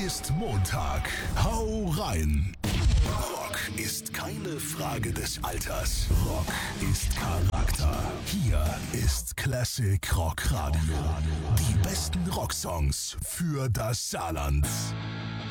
ist Montag. Hau rein. Rock ist keine Frage des Alters. Rock ist Charakter. Hier ist Classic Rock Radio. Die besten Rocksongs für das Saarland.